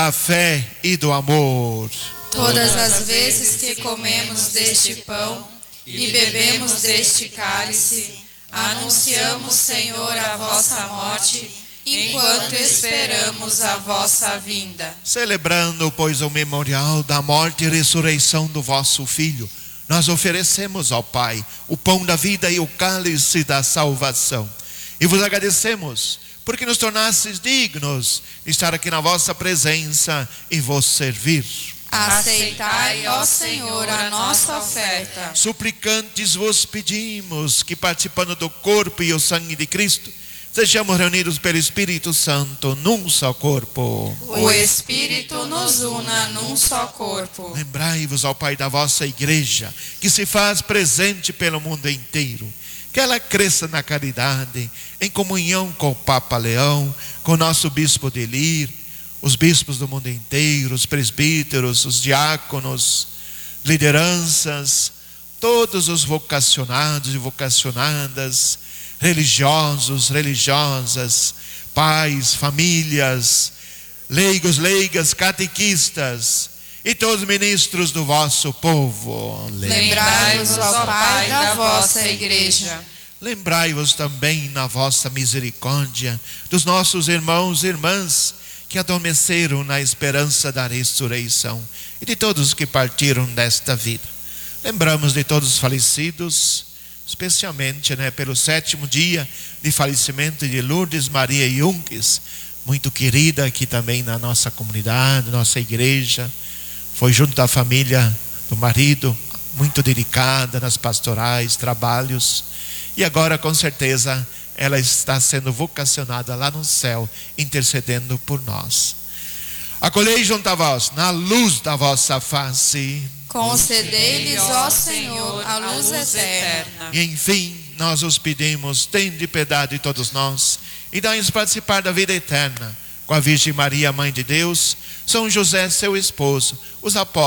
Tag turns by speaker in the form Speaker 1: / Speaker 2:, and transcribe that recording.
Speaker 1: da fé e do amor.
Speaker 2: Todas as vezes que comemos deste pão e bebemos deste cálice, anunciamos, Senhor, a vossa morte, enquanto esperamos a vossa vinda.
Speaker 1: Celebrando, pois, o memorial da morte e ressurreição do vosso Filho, nós oferecemos ao Pai o pão da vida e o cálice da salvação. E vos agradecemos, porque nos tornastes dignos de estar aqui na vossa presença e vos servir.
Speaker 2: Aceitai, ó Senhor, a nossa oferta.
Speaker 1: Suplicantes vos pedimos que, participando do corpo e o sangue de Cristo, sejamos reunidos pelo Espírito Santo num só corpo.
Speaker 2: O Espírito nos una num só corpo.
Speaker 1: Lembrai-vos ao Pai da vossa igreja, que se faz presente pelo mundo inteiro. Que ela cresça na caridade, em comunhão com o Papa Leão, com o nosso Bispo de Lir, os bispos do mundo inteiro, os presbíteros, os diáconos, lideranças, todos os vocacionados e vocacionadas, religiosos, religiosas, pais, famílias, leigos, leigas, catequistas e todos os ministros do vosso povo.
Speaker 2: Lembrai-vos, ó Pai, da vossa igreja.
Speaker 1: Lembrai-vos também na vossa misericórdia dos nossos irmãos e irmãs que adormeceram na esperança da ressurreição e de todos que partiram desta vida. Lembramos de todos os falecidos, especialmente pelo 7º dia de falecimento de Lourdes Maria Junques, muito querida aqui também na nossa comunidade, nossa igreja. Foi junto da família do marido, muito dedicada nas pastorais, trabalhos. E agora, com certeza, ela está sendo vocacionada lá no céu, intercedendo por nós. Acolhei junto a vós, na luz da vossa face.
Speaker 2: Concedei-lhes, ó Senhor, a luz eterna.
Speaker 1: E enfim, nós os pedimos, tende piedade de todos nós, e dai-nos participar da vida eterna, com a Virgem Maria, Mãe de Deus, São José, seu esposo, os apóstolos,